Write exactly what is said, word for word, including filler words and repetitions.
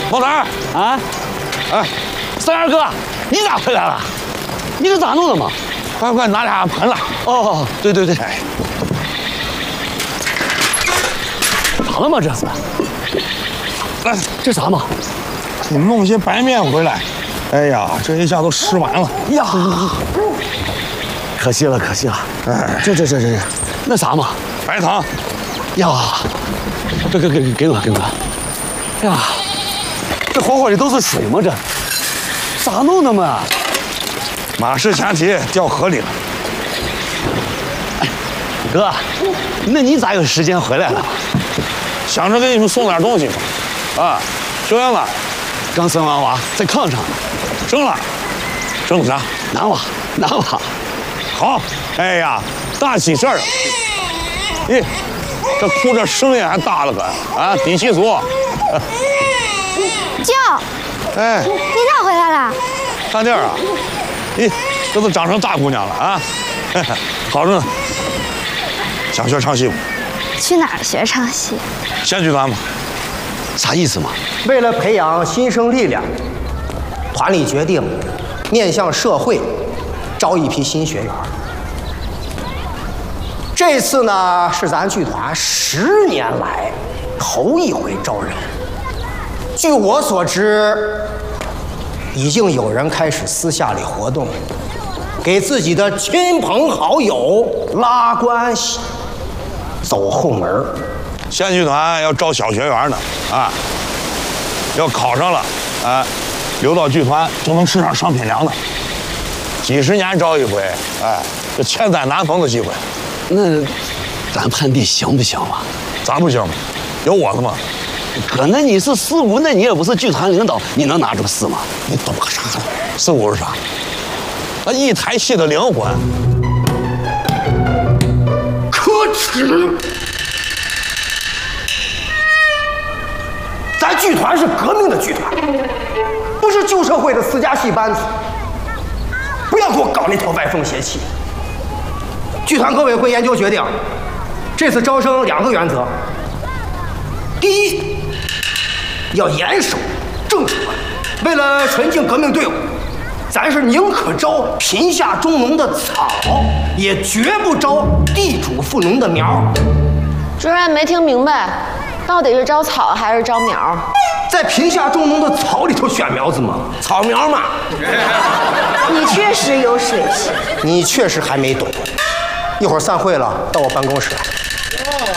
毛三儿啊， 哎， 三儿哥，你咋回来了？你这咋弄的嘛？ 快快拿俩盆来。 哦，对对对， 哎， 咋了嘛这是？ 来， 这啥嘛？ 你弄些白面回来。哎呀，这一下都吃完了。 呀，可惜了，可惜了。 哎， 这这这这这，那啥嘛？ 白糖。 呀，这给给给给我给我。哎呀，这火锅里都是水嘛这，咋弄的嘛？ 马氏前蹄掉河里了。 哥，那你咋有时间回来了？ 想着给你们送点东西嘛。啊，生完了， 刚生完娃，在炕上呢。 生了，生的啥？ 男娃，男娃。 好，哎呀，大喜事儿！咦，这哭着声音还大了个啊，底气足。 舅， 哎， 你咋回来了？ 看地儿啊！咦，这都长成大姑娘了啊！好着呢。想学唱戏不？ 去哪儿学唱戏？ 县剧团嘛。 啥意思嘛？ 为了培养新生力量，团里决定面向社会招一批新学员。这次呢，是咱剧团十年来头一回招人。据我所知，已经有人开始私下里活动，给自己的亲朋好友拉关系，走后门。 县剧团要招小学员呢，啊，要考上了，啊，留到剧团就能吃上上品粮的。几十年招一回，哎，这千载难逢的机会。 那咱判弟行不行嘛？ 咋不行嘛？有我的嘛。 哥，那你是四姑，那你也不是剧团领导，你能拿住四吗？ 你懂个啥？四姑是啥？那一台戏的灵魂。 可耻！咱剧团是革命的剧团，不是旧社会的私家戏班子。不要给我搞那套歪风邪气。剧团革委会研究决定，这次招生两个原则：第一，要严守正主，为了纯净革命队伍，咱是宁可招贫下中农的草，也绝不招地主富农的苗。 主任没听明白，到底是招草还是招苗？ 在贫下中农的草里头选苗子吗？草苗嘛。 你确实有水平， 你确实还没懂。一会儿散会了，到我办公室来。